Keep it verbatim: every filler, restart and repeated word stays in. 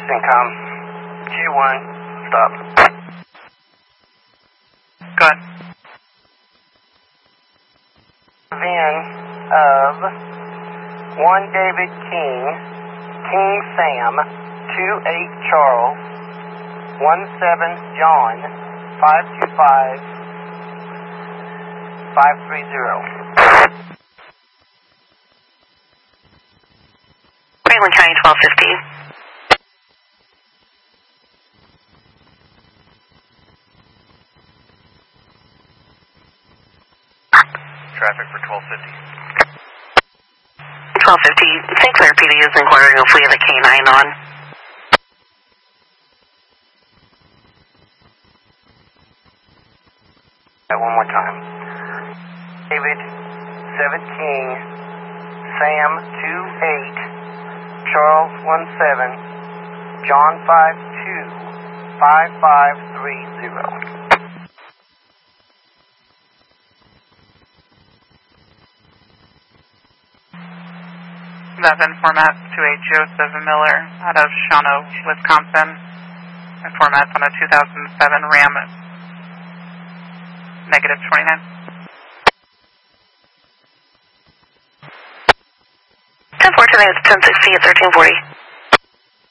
Syncom. Q one, stop. Good. Van of one David King, King Sam, two eight Charles, one seven John, five two five, five three zero. Franklin County twelve fifty. Traffic for twelve fifty. twelve fifty. Saint Clair P D is inquiring if we have a K nine on. That one more time. David, seven King, Sam, two eight, Charles, one seven, John, five two, five five three zero. That's in format to a Joseph Miller out of Shawano, Wisconsin. And formats on a two thousand seven Ram negative twenty-nine. ten four today is ten sixty at thirteen forty.